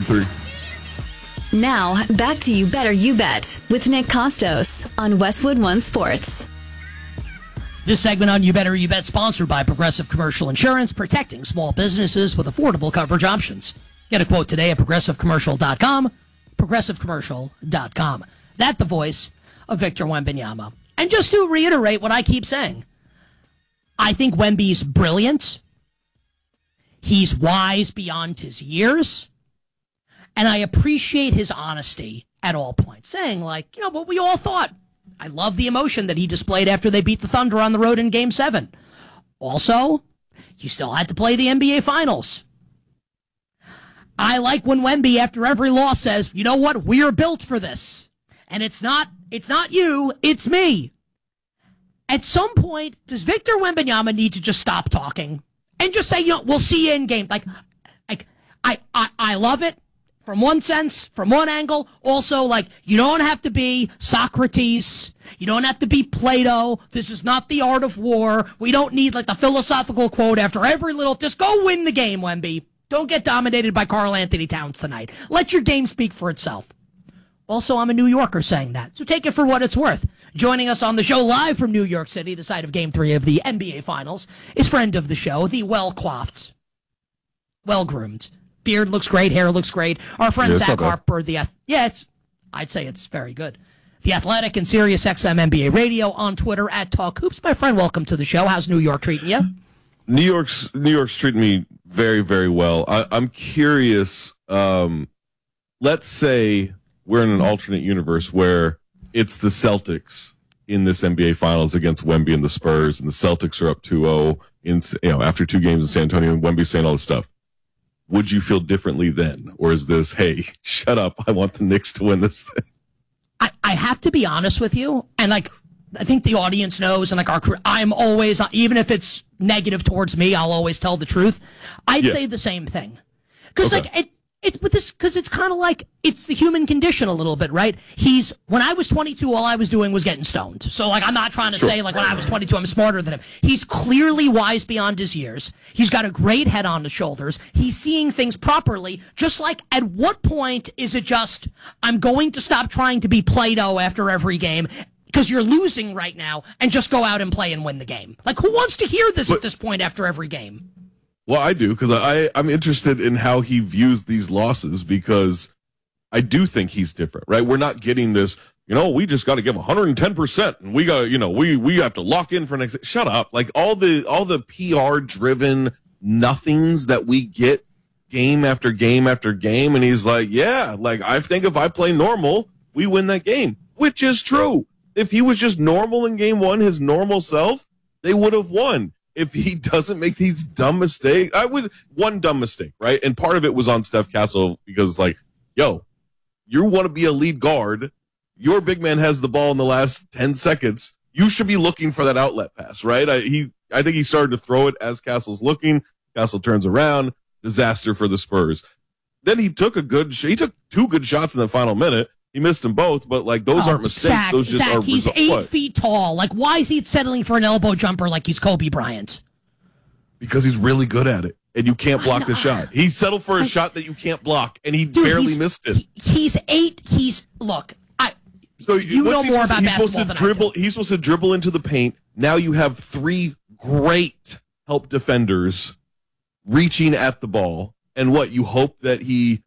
3. Now, back to You Better You Bet with Nick Costos on Westwood One Sports. This segment on You Better You Bet sponsored by Progressive Commercial Insurance, protecting small businesses with affordable coverage options. Get a quote today at progressivecommercial.com, progressivecommercial.com. That's the voice of Victor Wembanyama. And just to reiterate what I keep saying, I think Wemby's brilliant. He's wise beyond his years. And I appreciate his honesty at all points, saying like, what we all thought. I love the emotion that he displayed after they beat the Thunder on the road in Game 7. Also, you still had to play the NBA Finals. I like when Wemby, after every loss, says, you know what, we're built for this. And it's not you, it's me. At some point, does Victor Wembanyama need to just stop talking and just say, we'll see you in game? I love it. From one sense, from one angle, also, you don't have to be Socrates. You don't have to be Plato. This is not the art of war. We don't need, the philosophical quote after every little, just go win the game, Wemby. Don't get dominated by Karl Anthony Towns tonight. Let your game speak for itself. Also, I'm a New Yorker saying that, so take it for what it's worth. Joining us on the show live from New York City, the site of Game 3 of the NBA Finals, is friend of the show, the well-coiffed, well-groomed, beard looks great, hair looks great. Our friend Zach Harper, I'd say it's very good. The Athletic and Sirius XM NBA Radio on Twitter at Talk Hoops. My friend, welcome to the show. How's New York treating you? New York's treating me very, very well. I'm curious. Let's say we're in an alternate universe where it's the Celtics in this NBA Finals against Wemby and the Spurs, and the Celtics are up 2-0 after 2 games in San Antonio, and Wemby's saying all this stuff. Would you feel differently then? Or is this, hey, shut up, I want the Knicks to win this thing? I have to be honest with you, and I think the audience knows, and I'm always, even if it's negative towards me, I'll always tell the truth. I'd say the same thing. Because it's kind of like, it's the human condition a little bit, right? When I was 22, all I was doing was getting stoned. So, I'm not trying to say, when I was 22, I'm smarter than him. He's clearly wise beyond his years. He's got a great head on his shoulders. He's seeing things properly. Just at what point is it just, I'm going to stop trying to be Plato after every game, because you're losing right now, and just go out and play and win the game? Who wants to hear this at this point after every game? Well, I do, because I'm interested in how he views these losses, because I do think he's different, right? We're not getting this, we just got to give 110%, and we got, we have to lock in for next. Shut up. All the PR-driven nothings that we get game after game after game, and he's like, I think if I play normal, we win that game, which is true. If he was just normal in game 1, his normal self, they would have won. If he doesn't make these dumb mistakes, one dumb mistake, right? And part of it was on Steph Castle, because you want to be a lead guard. Your big man has the ball in the last 10 seconds. You should be looking for that outlet pass, right? I think he started to throw it as Castle's looking. Castle turns around. Disaster for the Spurs. Then he took he took 2 good shots in the final minute. He missed them both, but those aren't mistakes. Zach, those just are. He's 8 feet tall. Why is he settling for an elbow jumper like he's Kobe Bryant? Because he's really good at it, and you can't block the shot. He settled for a shot that you can't block, and he barely missed it. He's 8. So you know more about basketball than I do. He's supposed to dribble into the paint. Now you have 3 great help defenders reaching at the ball, and you hope that he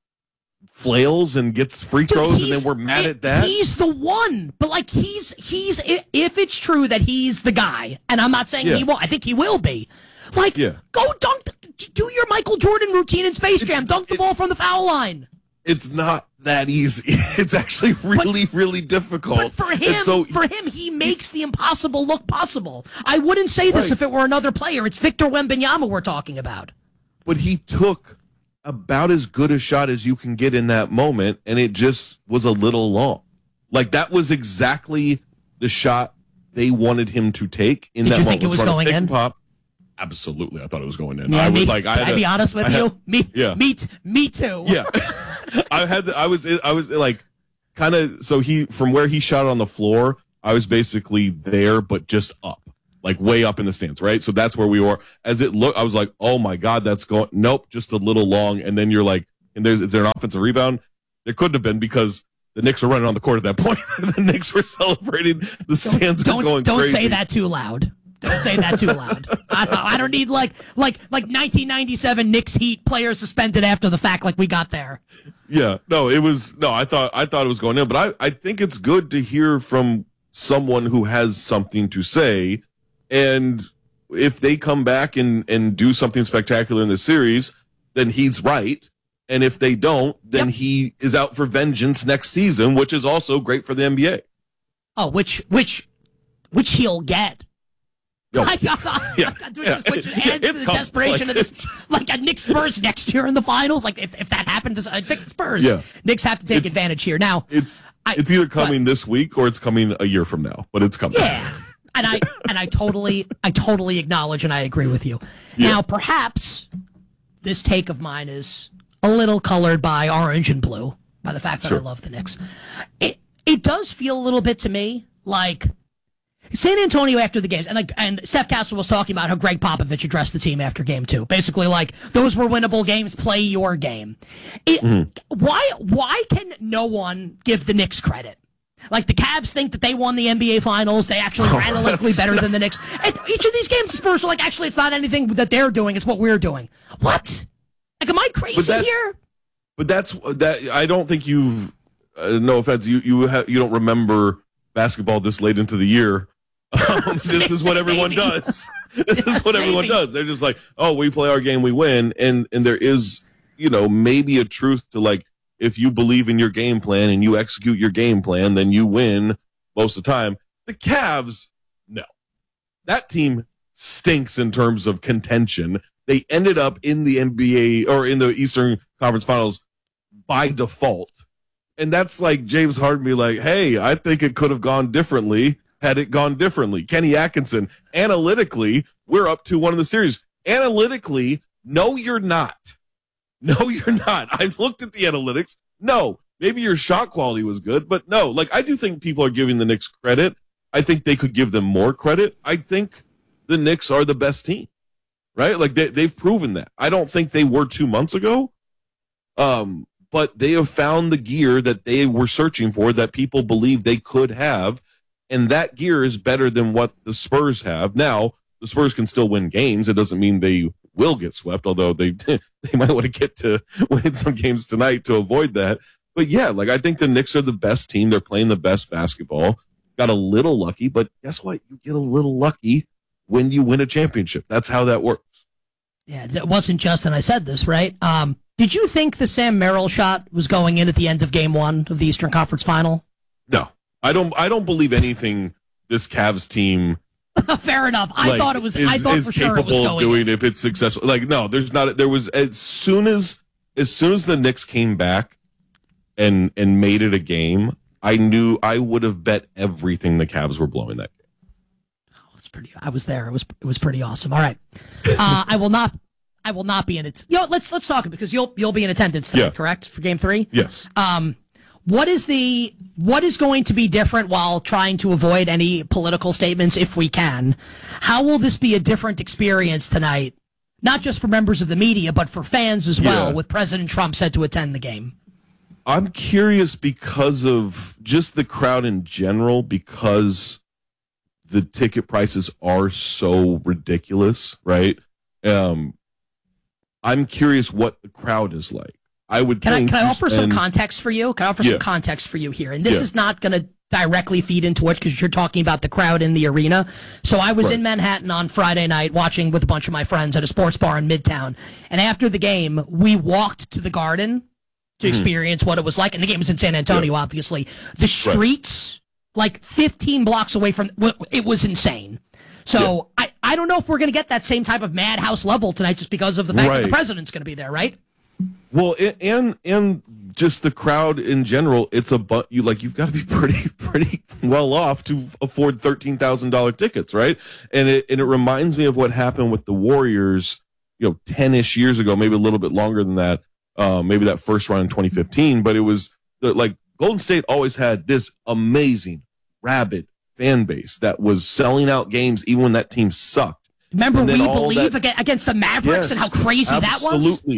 flails and gets free throws, and then we're mad at that? He's the one. But, he's if it's true that he's the guy, and I'm not saying he won't, I think he will be. Go dunk, do your Michael Jordan routine in Space Jam. Dunk the ball from the foul line. It's not that easy. It's actually really difficult. But for him, he makes the impossible look possible. I wouldn't say this if it were another player. It's Victor Wembanyama we're talking about. But he took about as good a shot as you can get in that moment, and it just was a little long. That was exactly the shot they wanted him to take in that moment. Did you think it was going in? Pop. Absolutely, I thought it was going in. Yeah, can I be honest with you? Me too. Yeah, I was kind of, so from where he shot on the floor, I was basically there, but just up. Way up in the stands, right? So that's where we were. As it looked, I was like, oh my God, that's going, nope, just a little long. And then you're like, and is there an offensive rebound? There couldn't have been because the Knicks were running on the court at that point. The Knicks were celebrating. The stands were going crazy. Don't say that too loud. Don't say that too loud. I don't need like 1997 Knicks Heat players suspended after the fact like we got there. Yeah, no, it was no. I thought it was going in, but I think it's good to hear from someone who has something to say, and if they come back and do something spectacular in the series, then he's right. And if they don't, then he is out for vengeance next season, which is also great for the NBA. Oh, which he'll get. It's the desperation of this, like a Knicks Spurs next year in the finals. Like if that happens, I think Spurs. Yeah. Knicks have to take advantage here. Now it's either coming this week or it's coming a year from now, but it's coming. Yeah, and I totally acknowledge and I agree with you. Yeah. Now perhaps this take of mine is a little colored by orange and blue by the fact that I love the Knicks. It does feel a little bit to me like San Antonio after the games, and Steph Castle was talking about how Greg Popovich addressed the team after game 2. Basically, like, those were winnable games, play your game. Why can no one give the Knicks credit? Like, the Cavs think that they won the NBA Finals. They actually were analytically better than the Knicks. And each of these games, the Spurs are like, actually, it's not anything that they're doing. It's what we're doing. What? Like, am I crazy here? But that. I don't think you've, no offense, you don't remember basketball this late into the year. This is what everyone does. This is what everyone does. They're just like, oh, we play our game, we win. And there is, maybe a truth to, like, if you believe in your game plan and you execute your game plan, then you win most of the time. The Cavs, no. That team stinks in terms of contention. They ended up in the NBA or in the Eastern Conference Finals by default. And that's like James Harden be like, hey, I think it could have gone differently had it gone differently. Kenny Atkinson, analytically, we're up 2-1 in the series. Analytically, no, you're not. No, you're not. I looked at the analytics. No, maybe your shot quality was good, but no. Like, I do think people are giving the Knicks credit. I think they could give them more credit. I think the Knicks are the best team, right? Like, they've proven that. I don't think they were 2 months ago, but they have found the gear that they were searching for that people believe they could have, and that gear is better than what the Spurs have. Now, the Spurs can still win games. It doesn't mean they will get swept, although they might want to get to win some games tonight to avoid that. But yeah, like, I think the Knicks are the best team. They're playing the best basketball. Got a little lucky, but guess what? You get a little lucky when you win a championship. That's how that works. Yeah, it wasn't just, and I said this, right? Did you think the Sam Merrill shot was going in at the end of game 1 of the Eastern Conference Final? No. I don't believe anything this Cavs team fair enough. I thought it was. I thought for sure it was capable going of doing in. If it's successful. Like, no, there's not. There was as soon as the Knicks came back and made it a game, I knew I would have bet everything the Cavs were blowing that game. Oh, it's pretty. I was there. It was pretty awesome. All right, I will not be in it. Let's talk it because you'll be in attendance tonight, correct, for game 3? Yes. What is going to be different while trying to avoid any political statements if we can? How will this be a different experience tonight? Not just for members of the media, but for fans as well, with President Trump said to attend the game. I'm curious because of just the crowd in general, because the ticket prices are so ridiculous, right? I'm curious what the crowd is like. Can I offer some context for you? Can I offer some context for you here? And this is not going to directly feed into it because you're talking about the crowd in the arena. So I was in Manhattan on Friday night watching with a bunch of my friends at a sports bar in Midtown. And after the game, we walked to the Garden to experience what it was like. And the game was in San Antonio, obviously. The streets, like 15 blocks away from it was insane. So I don't know if we're going to get that same type of madhouse level tonight just because of the fact that the president's going to be there, right? Well, and just the crowd in general, you've got to be pretty well off to afford $13,000 tickets, right? And it reminds me of what happened with the Warriors, 10-ish years ago, maybe a little bit longer than that, maybe that first round in 2015. But it was Golden State always had this amazing, rabid fan base that was selling out games even when that team sucked. Remember, We Believe against the Mavericks and how crazy that was? Absolutely.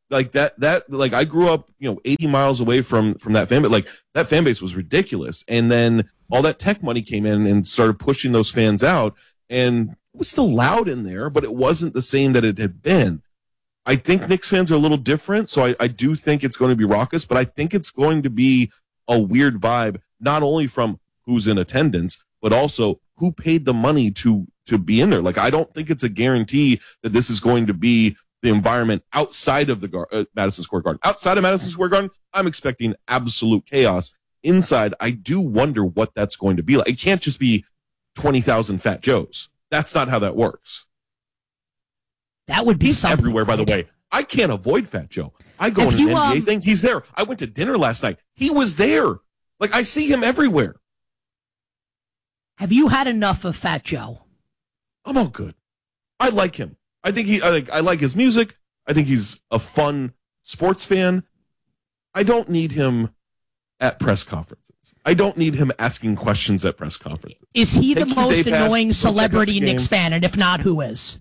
like that like I grew up, 80 miles away from that fan base. Like that fan base was ridiculous. And then all that tech money came in and started pushing those fans out, and it was still loud in there, but it wasn't the same that it had been. I think Knicks fans are a little different, so I do think it's going to be raucous, but I think it's going to be a weird vibe, not only from who's in attendance, but also who paid the money to be in there. Like, I don't think it's a guarantee that this is going to be the environment outside of the Madison Square Garden. Outside of Madison Square Garden, I'm expecting absolute chaos. Inside, I do wonder what that's going to be like. It can't just be 20,000 Fat Joes. That's not how that works. That would be He's something, everywhere, by the right? way. I can't avoid Fat Joe. I go on an NBA thing. He's there. I went to dinner last night. He was there. Like, I see him everywhere. Have you had enough of Fat Joe? I'm all good. I like him. I like his music. I think he's a fun sports fan. I don't need him at press conferences. I don't need him asking questions at press conferences. Is he the Thank you, most Dave Pass. annoying Go check out celebrity the game. Knicks fan? And if not, who is?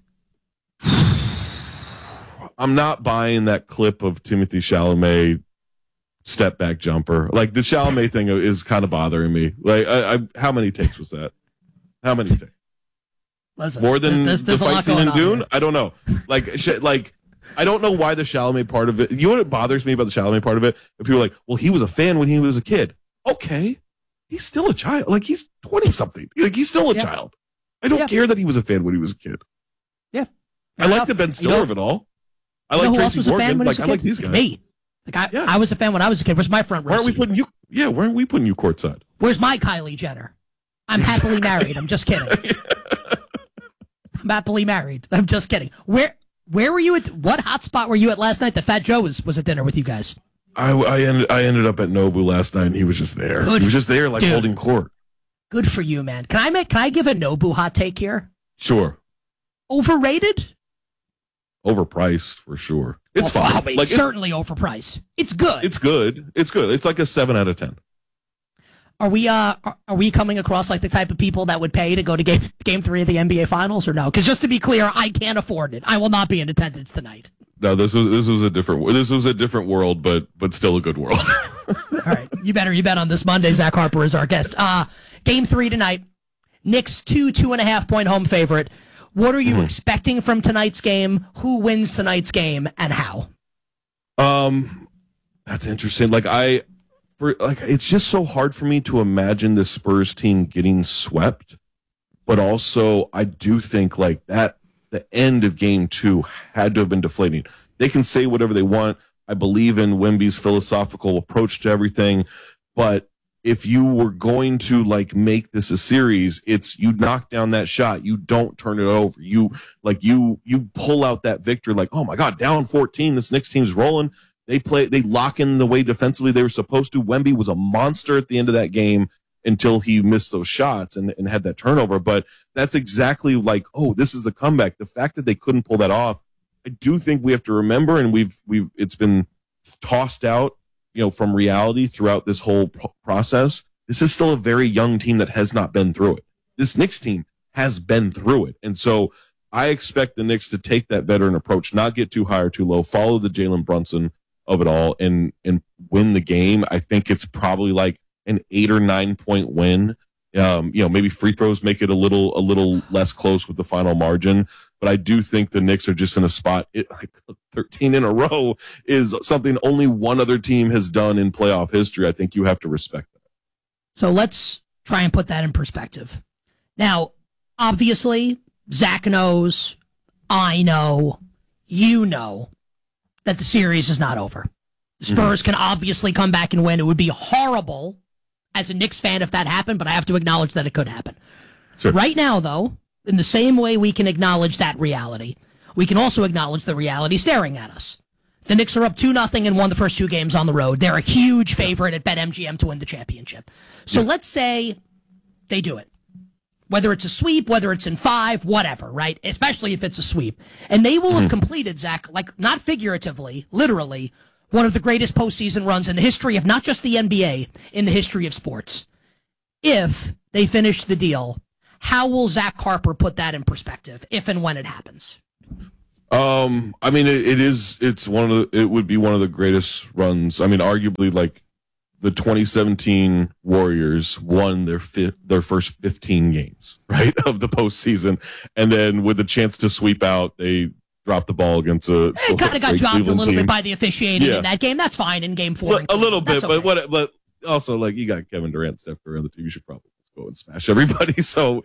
I'm not buying that clip of Timothy Chalamet step back jumper. Like, the Chalamet thing is kind of bothering me. Like, how many takes was that? How many takes? Listen, More than there's the a fight lot scene going in on Dune? here. I don't know. Like, I don't know why the Chalamet part of it. You know what bothers me about the Chalamet part of it? If people are like, well, he was a fan when he was a kid. Okay. He's still a child. Like, he's 20 something. Like, he's still a child. I don't care that he was a fan when he was a kid. Yeah. I like the Ben Stiller of it all. I like who else Tracy was a fan Morgan. when he was Like, a I kid? like these guys. Me. Like, I was a fan when I was a kid. Where's my front row Why aren't we seat? putting you? Yeah, why aren't we putting you courtside? Where's my Kylie Jenner? I'm happily married. I'm just kidding. I'm happily married. I'm just kidding. Where were you at? What hotspot were you at last night that Fat Joe was at dinner with you guys? I ended up at Nobu last night, and he was just there. Good. He was just there, like, Dude. holding court. Good for you, man. Can I give a Nobu hot take here? Sure. Overrated? Overpriced, for sure. It's Well, fine. I mean, Like, certainly overpriced. It's good. It's good. It's good. It's like a 7 out of 10. Are we coming across like the type of people that would pay to go to game 3 of the NBA Finals or no? Because just to be clear, I can't afford it. I will not be in attendance tonight. No, this was a different world, but still a good world. All right, you bet on this Monday. Zach Harper is our guest. Game 3 tonight. Knicks 2.5 point home favorite. What are you expecting from tonight's game? Who wins tonight's game and how? That's interesting. It's just so hard for me to imagine the Spurs team getting swept, but also I do think like that the end of game 2 had to have been deflating. They can say whatever they want. I believe in Wemby's philosophical approach to everything, but if you were going to like make this a series, it's you knock down that shot, you don't turn it over. You pull out that victory like, oh my God, down 14, this Knicks team's rolling. They lock in the way defensively they were supposed to. Wemby was a monster at the end of that game until he missed those shots and had that turnover. But that's exactly like, oh, this is the comeback. The fact that they couldn't pull that off, I do think we have to remember, and it's been tossed out, from reality throughout this whole process. This is still a very young team that has not been through it. This Knicks team has been through it. And so I expect the Knicks to take that veteran approach, not get too high or too low, follow the Jalen Brunson of it all and win the game. I think it's probably like an 8 or 9 point win. Maybe free throws make it a little less close with the final margin, but I do think the Knicks are just in a spot. 13 in a row is something only one other team has done in playoff history. I think you have to respect that. So let's try and put that in perspective. Now, obviously, Zach knows, I know, you know, that the series is not over. The Spurs can obviously come back and win. It would be horrible as a Knicks fan if that happened, but I have to acknowledge that it could happen. Sure. Right now, though, in the same way we can acknowledge that reality, we can also acknowledge the reality staring at us. The Knicks are up 2-0 and won the first 2 games on the road. They're a huge favorite at BetMGM to win the championship. So let's say they do it. Whether it's a sweep, whether it's in 5, whatever, right? Especially if it's a sweep. And they will have completed, Zach, like not figuratively, literally, one of the greatest postseason runs in the history of not just the NBA, in the history of sports. If they finish the deal, how will Zach Harper put that in perspective, if and when it happens? I mean, it would be one of the greatest runs. I mean, arguably, like, the 2017 Warriors won their first 15 games, right, of the postseason, and then with the chance to sweep out, they dropped the ball against a It kind of got dropped Cleveland a little team. bit by the officiating in that game. That's fine in Game 4. A little bit, okay. but also, like, you got Kevin Durant, Steph Curry on the team. You should probably go and smash everybody. So,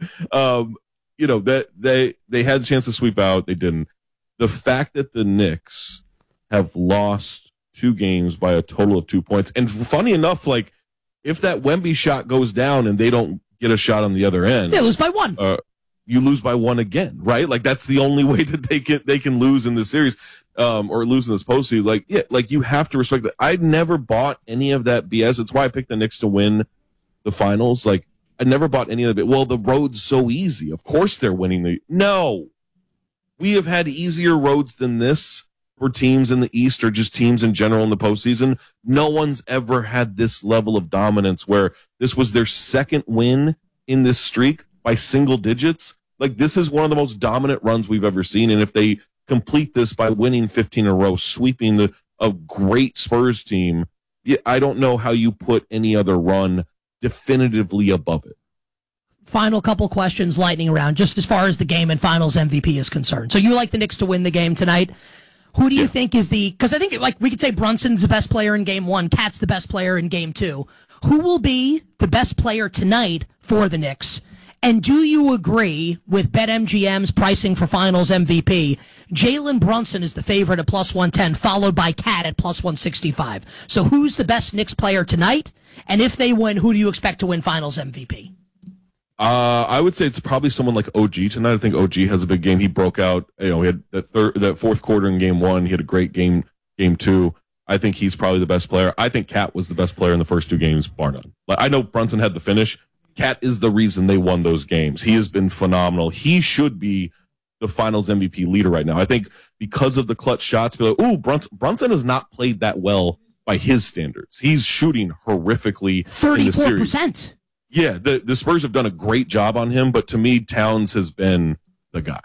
that they had a chance to sweep out, they didn't. The fact that the Knicks have lost 2 games by a total of 2 points, and funny enough, like, if that Wemby shot goes down and they don't get a shot on the other end, they lose by 1. You lose by 1 again, right? Like, that's the only way that they can lose in this series, or lose in this postseason. Like, yeah, like, you have to respect that. I never bought any of that BS. It's why I picked the Knicks to win the finals. Like, I never bought any of it. Well, the road's so easy. Of course they're winning no. We have had easier roads than this for teams in the East or just teams in general in the postseason. No one's ever had this level of dominance where this was their second win in this streak by single digits. Like, this is one of the most dominant runs we've ever seen. And if they complete this by winning 15 in a row, sweeping a great Spurs team, I don't know how you put any other run definitively above it. Final couple questions, lightning round, just as far as the game and finals MVP is concerned. So you like the Knicks to win the game tonight. Who do you think is because I think, like, we could say Brunson's the best player in Game 1, Cat's the best player in Game 2. Who will be the best player tonight for the Knicks? And do you agree with BetMGM's pricing for finals MVP? Jalen Brunson is the favorite at plus 110, followed by Cat at plus 165. So who's the best Knicks player tonight? And if they win, who do you expect to win finals MVP? I would say it's probably someone like OG tonight. I think OG has a big game. He broke out. He had that fourth quarter in Game 1. He had a great Game 2. I think he's probably the best player. I think Cat was the best player in the first 2 games, bar none. I know Brunson had the finish. Cat is the reason they won those games. He has been phenomenal. He should be the finals MVP leader right now. I think because of the clutch shots, be like, ooh, Brunson has not played that well by his standards. He's shooting horrifically 34%. in the series. Yeah, the Spurs have done a great job on him, but to me, Towns has been the guy.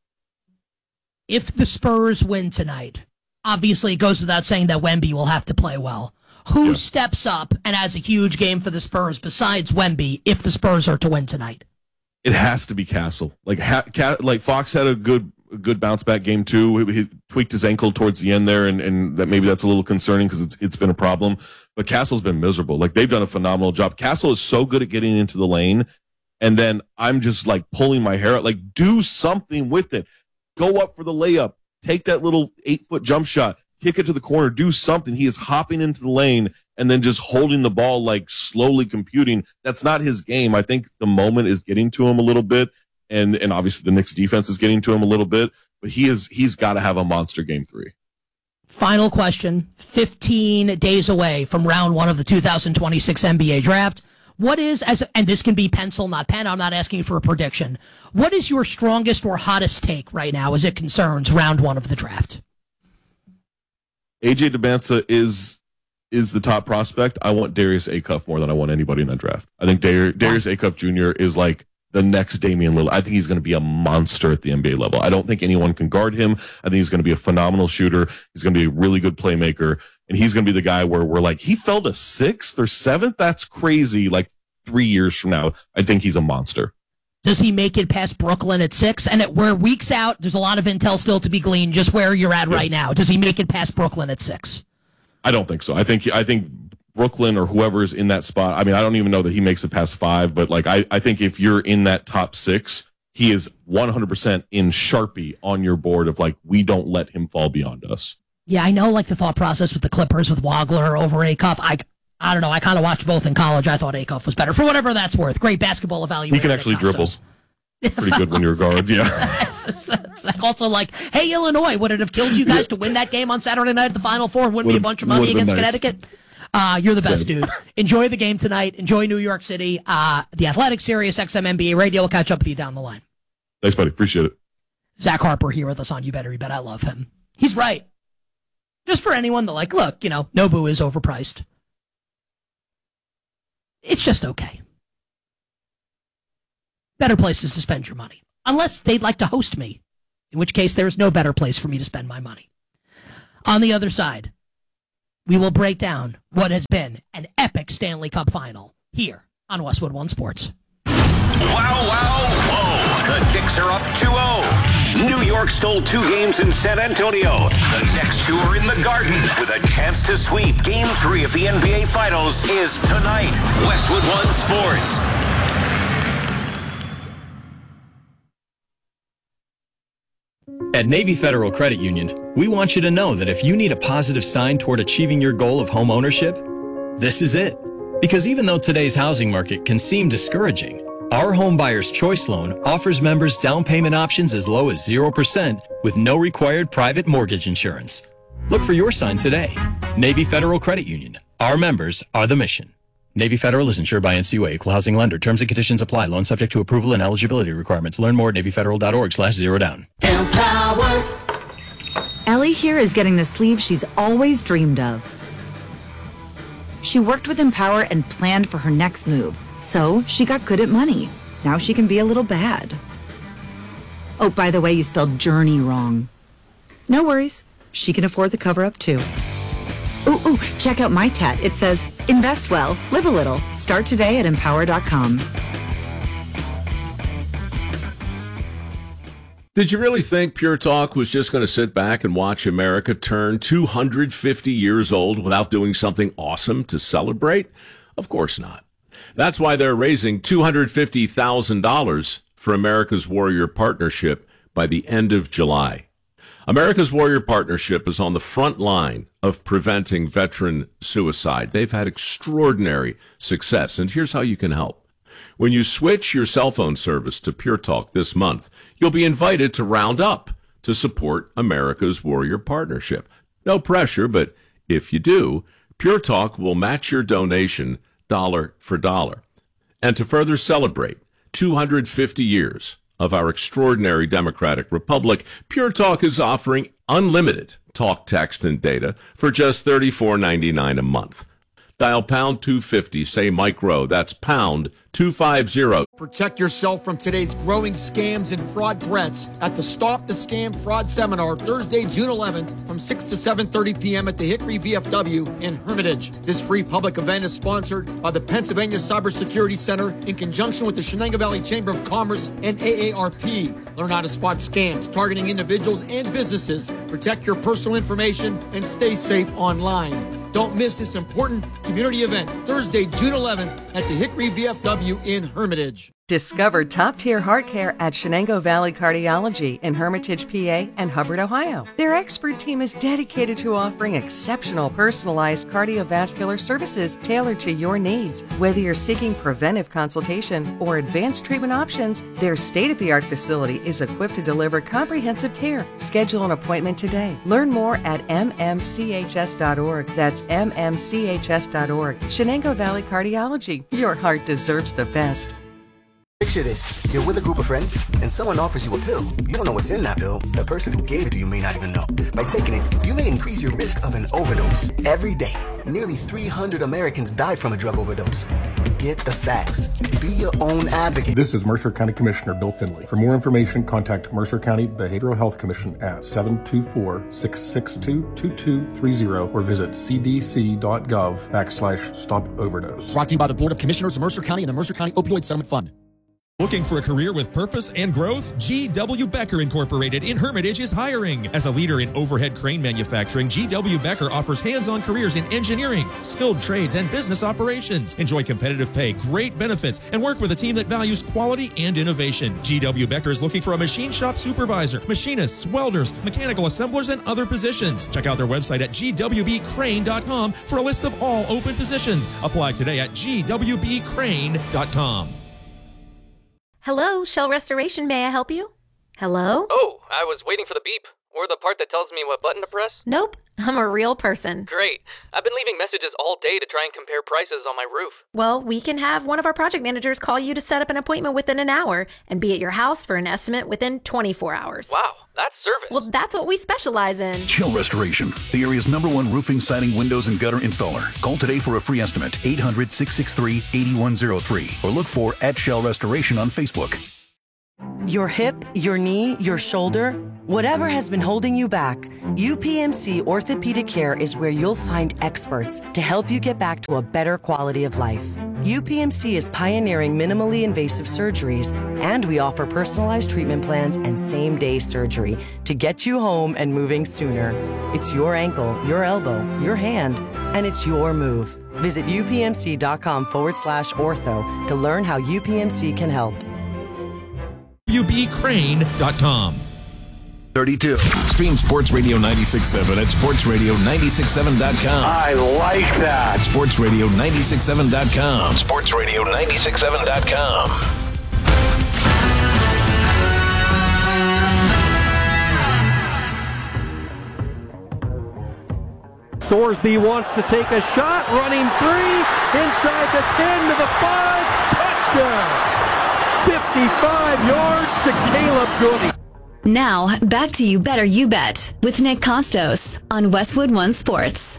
If the Spurs win tonight, obviously it goes without saying that Wemby will have to play well. Who steps up and has a huge game for the Spurs besides Wemby if the Spurs are to win tonight? It has to be Castle. Like Fox had a good bounce back Game 2. He tweaked his ankle towards the end there, and that maybe that's a little concerning because it's been a problem. But Castle's been miserable. Like, they've done a phenomenal job. Castle is so good at getting into the lane, and then I'm just like pulling my hair out. Like, do something with it. Go up for the layup. Take that little 8-foot jump shot. Kick it to the corner. Do something. He is hopping into the lane and then just holding the ball, like, slowly computing. That's not his game. I think the moment is getting to him a little bit. And obviously the Knicks defense is getting to him a little bit, but he's got to have a monster Game 3. Final question, 15 days away from round 1 of the 2026 NBA draft. What is, and this can be pencil, not pen, I'm not asking for a prediction. What is your strongest or hottest take right now as it concerns round 1 of the draft? AJ Demancia is the top prospect. I want Darius Acuff more than I want anybody in that draft. I think Darius Acuff Jr. is like the next Damian Lillard. I think he's going to be a monster at the NBA level. I don't think anyone can guard him. I think he's going to be a phenomenal shooter. He's going to be a really good playmaker. And he's going to be the guy where we're like, he fell to 6th or 7th? That's crazy. Like 3 years from now, I think he's a monster. Does he make it past Brooklyn at 6? And we're weeks out. There's a lot of intel still to be gleaned just where you're at right now. Does he make it past Brooklyn at 6? I don't think so. I think Brooklyn or whoever's in that spot. I mean, I don't even know that he makes it past 5, but like I think if you're in that top 6, he is 100% in Sharpie on your board of like, we don't let him fall beyond us. Yeah, I know, like the thought process with the Clippers with Wagler over Acuff. I don't know. I kind of watched both in college. I thought Acuff was better for whatever that's worth. Great basketball evaluation. He can actually dribble. Pretty good when you're a guard, yeah. It's also like, hey, Illinois, would it have killed you guys to win that game on Saturday night at the Final Four and win me a bunch of money against Connecticut? You're the best, dude. Enjoy the game tonight. Enjoy New York City. The Athletic, Sirius XM NBA Radio. We'll catch up with you down the line. Thanks, buddy. Appreciate it. Zach Harper here with us on You Better You Bet. I love him. He's right. Just for anyone that like, look, Nobu is overpriced. It's just okay. Better places to spend your money. Unless they'd like to host me in which case there is no better place for me to spend my money. On the other side, we will break down what has been an epic Stanley Cup final here on Westwood One Sports. Wow, wow, whoa. The Knicks are up 2-0. New York stole 2 games in San Antonio. The next 2 are in the Garden with a chance to sweep. Game 3 of the NBA Finals is tonight. Westwood One Sports. At Navy Federal Credit Union, we want you to know that if you need a positive sign toward achieving your goal of home ownership, this is it. Because even though today's housing market can seem discouraging, our Home Buyer's Choice Loan offers members down payment options as low as 0% with no required private mortgage insurance. Look for your sign today. Navy Federal Credit Union. Our members are the mission. Navy Federal is insured by NCUA, Equal Housing Lender. Terms and conditions apply. Loan subject to approval and eligibility requirements. Learn more at NavyFederal.org/zerodown. Empower. Ellie here is getting the sleeve she's always dreamed of. She worked with Empower and planned for her next move, so she got good at money. Now she can be a little bad. Oh, by the way, you spelled journey wrong. No worries. She can afford the cover-up, too. Ooh, check out my tat. It says, invest well, live a little. Start today at Empower.com. Did you really think Pure Talk was just going to sit back and watch America turn 250 years old without doing something awesome to celebrate? Of course not. That's why they're raising $250,000 for America's Warrior Partnership by the end of July. America's Warrior Partnership is on the front line of preventing veteran suicide. They've had extraordinary success, and here's how you can help. When you switch your cell phone service to Pure Talk this month, you'll be invited to round up to support America's Warrior Partnership. No pressure, but if you do, Pure Talk will match your donation dollar for dollar. And to further celebrate 250 years of our extraordinary democratic republic, Pure Talk is offering unlimited talk, text, and data for just $34.99 a month. Dial pound 250, say Mike Rowe. That's pound 250. Protect yourself from today's growing scams and fraud threats at the Stop the Scam Fraud Seminar, Thursday, June 11th from 6 to 7:30 p.m. at the Hickory VFW in Hermitage. This free public event is sponsored by the Pennsylvania Cybersecurity Center in conjunction with the Shenango Valley Chamber of Commerce and AARP. Learn how to spot scams targeting individuals and businesses. Protect your personal information and stay safe online. Don't miss this important community event, Thursday, June 11th at the Hickory VFW in Hermitage. Discover top-tier heart care at Shenango Valley Cardiology in Hermitage, PA and Hubbard, Ohio. Their expert team is dedicated to offering exceptional personalized cardiovascular services tailored to your needs. Whether you're seeking preventive consultation or advanced treatment options, their state-of-the-art facility is equipped to deliver comprehensive care. Schedule an appointment today. Learn more at mmchs.org. That's mmchs.org. Shenango Valley Cardiology. Your heart deserves the best. Picture this. You're with a group of friends, and someone offers you a pill. You don't know what's in that pill. The person who gave it to you may not even know. By taking it, you may increase your risk of an overdose. Every day, nearly 300 Americans die from a drug overdose. Get the facts. Be your own advocate. This is Mercer County Commissioner Bill Finley. For more information, contact Mercer County Behavioral Health Commission at 724-662-2230 or visit cdc.gov/stop-overdose. Brought to you by the Board of Commissioners of Mercer County and the Mercer County Opioid Settlement Fund. Looking for a career with purpose and growth? G.W. Becker Incorporated in Hermitage is hiring. As a leader in overhead crane manufacturing, G.W. Becker offers hands-on careers in engineering, skilled trades, and business operations. Enjoy competitive pay, great benefits, and work with a team that values quality and innovation. G.W. Becker is looking for a machine shop supervisor, machinists, welders, mechanical assemblers, and other positions. Check out their website at gwbcrane.com for a list of all open positions. Apply today at gwbcrane.com. Hello, Shell Restoration. May I help you? Hello? Oh, I was waiting for the beep. Or the part that tells me what button to press. Nope, I'm a real person. Great. I've been leaving messages all day to try and compare prices on my roof. Well, we can have one of our project managers call you to set up an appointment within an hour and be at your house for an estimate within 24 hours. Wow, that's service. Well, that's what we specialize in. Shell Restoration, the area's #1 roofing, siding, windows, and gutter installer. Call today for a free estimate, 800-663-8103, or look for @Shell Restoration on Facebook. Your hip, your knee, your shoulder. Whatever has been holding you back, UPMC Orthopedic Care is where you'll find experts to help you get back to a better quality of life. UPMC is pioneering minimally invasive surgeries, and we offer personalized treatment plans and same-day surgery to get you home and moving sooner. It's your ankle, your elbow, your hand, and it's your move. Visit upmc.com/ortho to learn how UPMC can help. ubcrane.com 32. Stream Sports Radio 96.7 at sportsradio967.com. I like that. Sportsradio967.com. Sportsradio967.com. Sorsby wants to take a shot, running three, inside the 10 to the 5, touchdown! 55 yards to Caleb Goody. Now, back to You Better You Bet with Nick Costos on Westwood One Sports.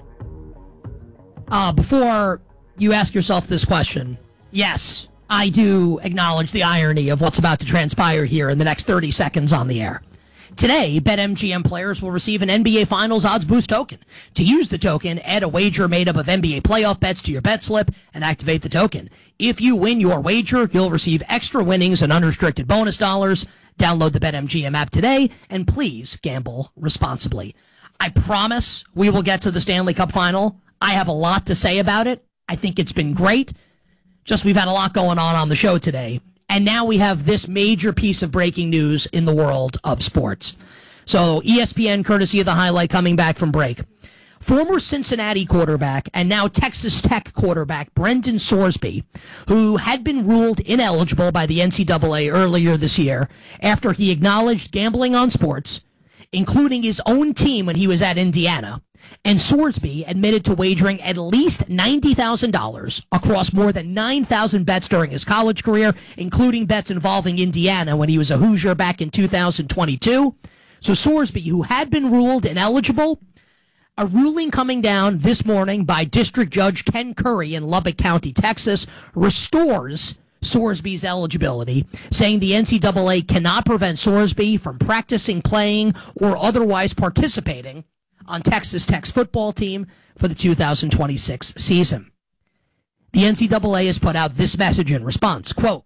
Before you ask yourself this question, yes, I do acknowledge the irony of what's about to transpire here in the next 30 seconds on the air. Today, BetMGM players will receive an NBA Finals Odds Boost token. To use the token, add a wager made up of NBA playoff bets to your bet slip and activate the token. If you win your wager, you'll receive extra winnings and unrestricted bonus dollars. Download the BetMGM app today, and please gamble responsibly. I promise we will get to the Stanley Cup Final. I have a lot to say about it. I think it's been great. Just we've had a lot going on the show today. And now we have this major piece of breaking news in the world of sports. So ESPN, courtesy of the highlight, coming back from break. Former Cincinnati quarterback and now Texas Tech quarterback Brendan Sorsby, who had been ruled ineligible by the NCAA earlier this year after he acknowledged gambling on sports, including his own team when he was at Indiana. And Sorsby admitted to wagering at least $90,000 across more than 9,000 bets during his college career, including bets involving Indiana when he was a Hoosier back in 2022. So Sorsby, who had been ruled ineligible, a ruling coming down this morning by District Judge Ken Curry in Lubbock County, Texas, restores Sorsby's eligibility, saying the NCAA cannot prevent Sorsby from practicing, playing, or otherwise participating on Texas Tech's football team for the 2026 season. The NCAA has put out this message in response, quote,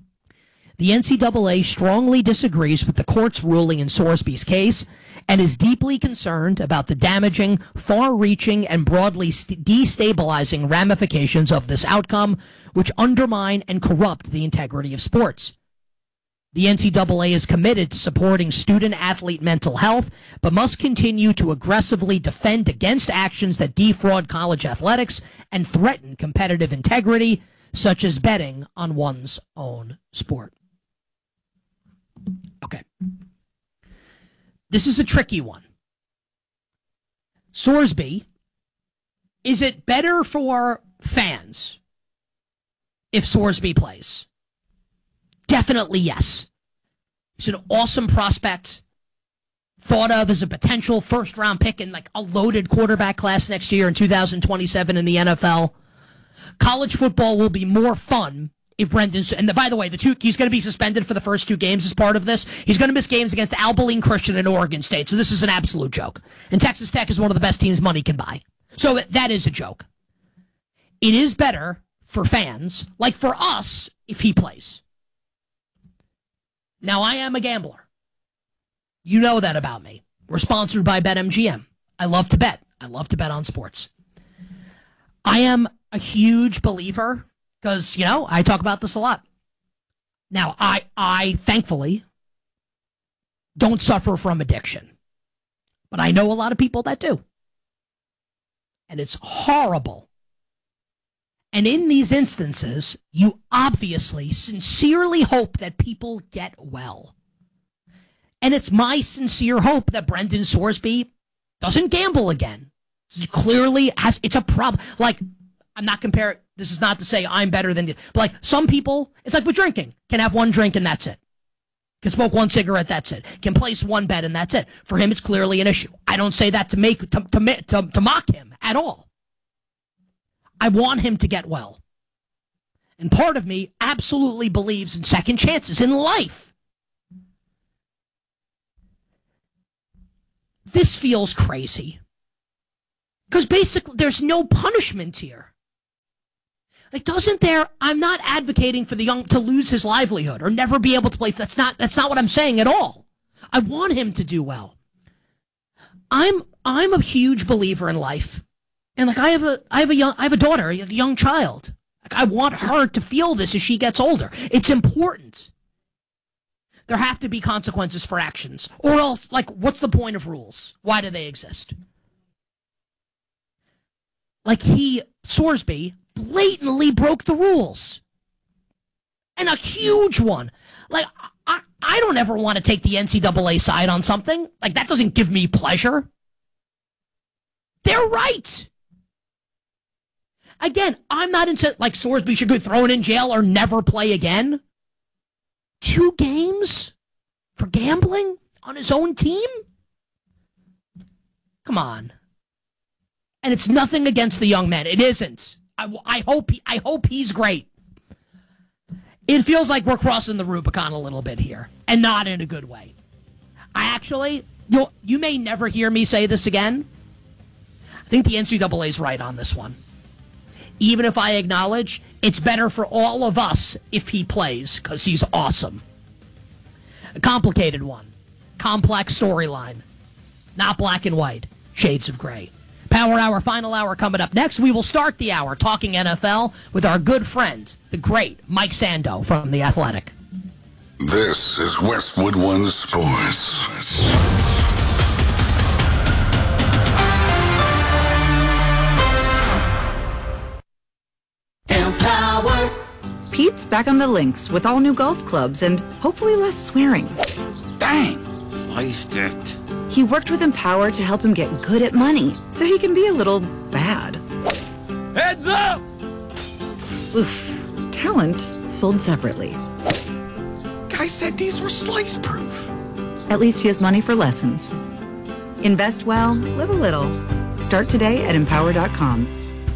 "The NCAA strongly disagrees with the court's ruling in Sorsby's case and is deeply concerned about the damaging, far-reaching, and broadly destabilizing ramifications of this outcome, which undermine and corrupt the integrity of sports. The NCAA is committed to supporting student-athlete mental health, but must continue to aggressively defend against actions that defraud college athletics and threaten competitive integrity, such as betting on one's own sport." Okay. This is a tricky one. Sorsby, is it better for fans if Sorsby plays? Definitely yes. He's an awesome prospect, thought of as a potential first-round pick in like a loaded quarterback class next year in 2027 in the NFL. College football will be more fun if Brendan, and by the way, he's going to be suspended for the first 2 games as part of this. He's going to miss games against Abilene Christian and Oregon State, so this is an absolute joke. And Texas Tech is one of the best teams money can buy. So that is a joke. It is better for fans, like for us, if he plays. Now, I am a gambler. You know that about me. We're sponsored by BetMGM. I love to bet. I love to bet on sports. I am a huge believer because, I talk about this a lot. Now, I thankfully don't suffer from addiction, but I know a lot of people that do. And it's horrible. And in these instances, you obviously sincerely hope that people get well. And it's my sincere hope that Brendan Sorsby doesn't gamble again. Clearly, it's a problem. Like, I'm not comparing, this is not to say I'm better than you, but like some people, it's like with drinking, can have 1 drink and that's it. Can smoke 1 cigarette, that's it. Can place 1 bet and that's it. For him, it's clearly an issue. I don't say that to mock him at all. I want him to get well. And part of me absolutely believes in second chances in life. this feels crazy. Because basically, there's no punishment here. Like, I'm not advocating for the young to lose his livelihood or never be able to play. That's not what I'm saying at all. I want him to do well. I'm a huge believer in life. And like, I have a daughter, a young child. Like, I want her to feel this as she gets older. It's important. There have to be consequences for actions. Or else, like, what's the point of rules? Why do they exist? Like, Sorsby, blatantly broke the rules. And a huge one. Like, I don't ever want to take the NCAA side on something. Like, that doesn't give me pleasure. They're right. Again, I'm not into, like, Sorsby should get thrown in jail or never play again. 2 games for gambling on his own team? Come on. And it's nothing against the young man. It isn't. I hope he's great. It feels like we're crossing the Rubicon a little bit here, and not in a good way. You may never hear me say this again. I think the NCAA's right on this one. Even if I acknowledge it's better for all of us if he plays, because he's awesome. A complicated one. Complex storyline. Not black and white. Shades of gray. Power Hour, final hour coming up next. We will start the hour talking NFL with our good friend, the great Mike Sando from The Athletic. This is Westwood One Sports. Empower. Pete's back on the links with all new golf clubs and hopefully less swearing. Dang, sliced it. He worked with Empower to help him get good at money, so he can be a little bad. Heads up! Oof. Talent sold separately. Guy said these were slice-proof. At least he has money for lessons. Invest well, live a little. Start today at Empower.com.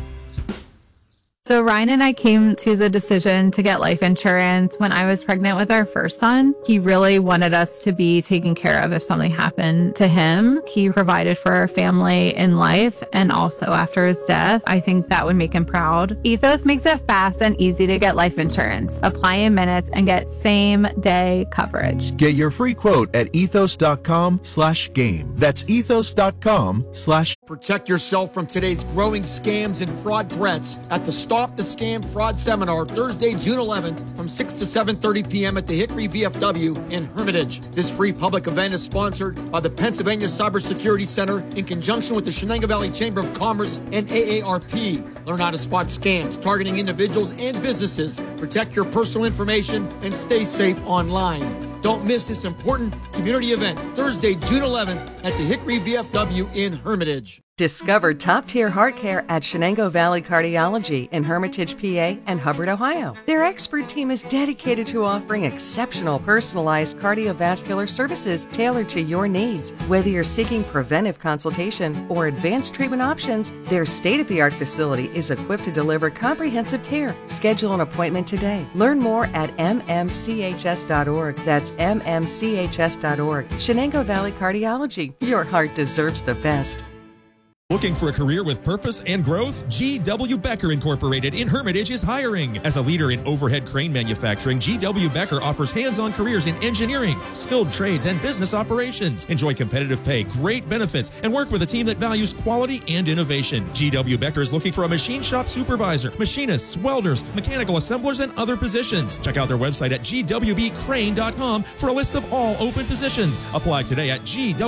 So Ryan and I came to the decision to get life insurance when I was pregnant with our first son. He really wanted us to be taken care of if something happened to him. He provided for our family in life and also after his death. I think that would make him proud. Ethos makes it fast and easy to get life insurance. Apply in minutes and get same-day coverage. Get your free quote at ethos.com/game. That's ethos.com/. Protect yourself from today's growing scams and fraud threats at the Stop the Scam Fraud Seminar, Thursday, June 11th from 6 to 7:30 p.m. at the Hickory VFW in Hermitage. This free public event is sponsored by the Pennsylvania Cybersecurity Center in conjunction with the Shenango Valley Chamber of Commerce and AARP. Learn how to spot scams targeting individuals and businesses. Protect your personal information and stay safe online. Don't miss this important community event, Thursday, June 11th at the Hickory VFW in Hermitage. Discover top-tier heart care at Shenango Valley Cardiology in Hermitage, PA and Hubbard, Ohio. Their expert team is dedicated to offering exceptional personalized cardiovascular services tailored to your needs. Whether you're seeking preventive consultation or advanced treatment options, their state-of-the-art facility is equipped to deliver comprehensive care. Schedule an appointment today. Learn more at mmchs.org. That's mmchs.org. Shenango Valley Cardiology. Your heart deserves the best. Looking for a career with purpose and growth? G.W. Becker Incorporated in Hermitage is hiring. As a leader in overhead crane manufacturing, G.W. Becker offers hands-on careers in engineering, skilled trades, and business operations. Enjoy competitive pay, great benefits, and work with a team that values quality and innovation. G.W. Becker is looking for a machine shop supervisor, machinists, welders, mechanical assemblers, and other positions. Check out their website at gwbcrane.com for a list of all open positions. Apply today at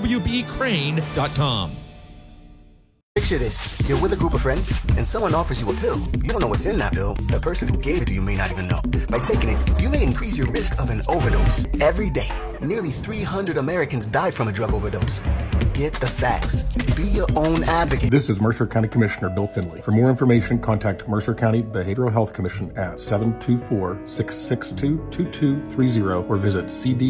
gwbcrane.com. Picture this. You're with a group of friends, and someone offers you a pill. You don't know what's in that pill. The person who gave it to you may not even know. By taking it, you may increase your risk of an overdose. Every day, nearly 300 Americans die from a drug overdose. Get the facts. Be your own advocate. This is Mercer County Commissioner Bill Finley. For more information, contact Mercer County Behavioral Health Commission at 724-662-2230 or visit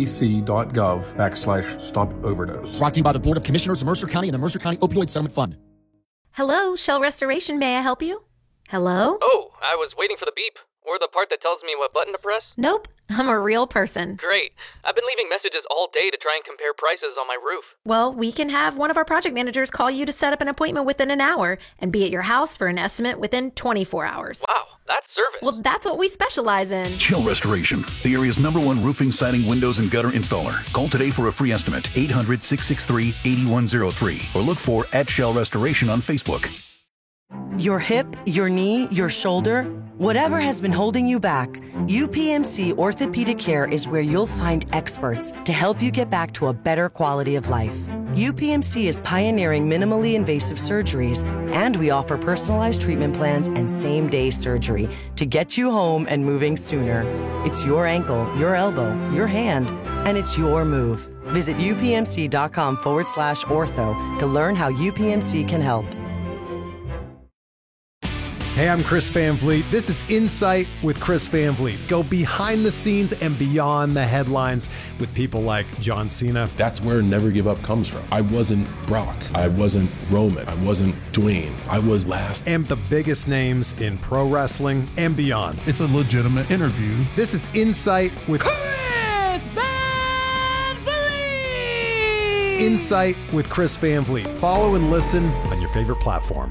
cdc.gov/stop-overdose. Brought to you by the Board of Commissioners of Mercer County and the Mercer County Opioid Settlement Fund. Hello, Shell Restoration. May I help you? Hello? Oh, I was waiting for the beep. Or the part that tells me what button to press? Nope, I'm a real person. Great. I've been leaving messages all day to try and compare prices on my roof. Well, we can have one of our project managers call you to set up an appointment within an hour and be at your house for an estimate within 24 hours. Wow, that's service. Well, that's what we specialize in. Shell Restoration, the area's #1 roofing, siding, windows, and gutter installer. Call today for a free estimate, 800-663-8103, or look for @Shell Restoration on Facebook. Your hip, your knee, your shoulder, whatever has been holding you back, UPMC Orthopedic Care is where you'll find experts to help you get back to a better quality of life. UPMC is pioneering minimally invasive surgeries, and we offer personalized treatment plans and same-day surgery to get you home and moving sooner. It's your ankle, your elbow, your hand, and it's your move. Visit upmc.com/ortho to learn how UPMC can help. Hey, I'm Chris Van Vliet. This is Insight with Chris Van Vliet. Go behind the scenes and beyond the headlines with people like John Cena. That's where Never Give Up comes from. I wasn't Brock. I wasn't Roman. I wasn't Dwayne. I was last. And the biggest names in pro wrestling and beyond. It's a legitimate interview. This is Insight with Chris Van Vliet. Insight with Chris Van Vliet. Follow and listen on your favorite platform.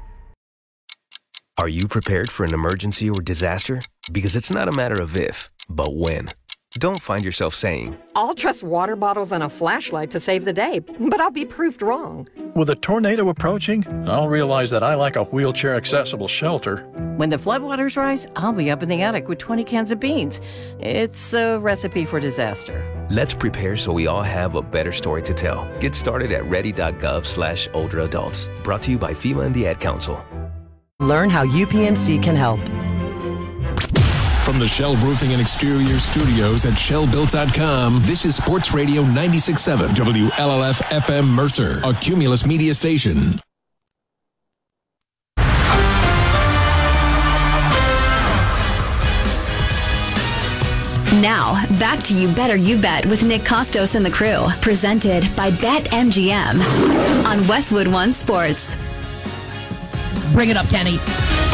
Are you prepared for an emergency or disaster? Because it's not a matter of if, but when. Don't find yourself saying, I'll trust water bottles and a flashlight to save the day, but I'll be proved wrong. With a tornado approaching, I'll realize that I lack a wheelchair-accessible shelter. When the floodwaters rise, I'll be up in the attic with 20 cans of beans. It's a recipe for disaster. Let's prepare so we all have a better story to tell. Get started at ready.gov/older adults. Brought to you by FEMA and the Ad Council. Learn how UPMC can help. From the Shell Roofing and Exterior Studios at shellbuilt.com, this is Sports Radio 96.7 WLLF FM Mercer, a Cumulus media station. Now, back to You Better You Bet with Nick Costos and the crew. Presented by BetMGM on Westwood One Sports. Bring it up, Kenny.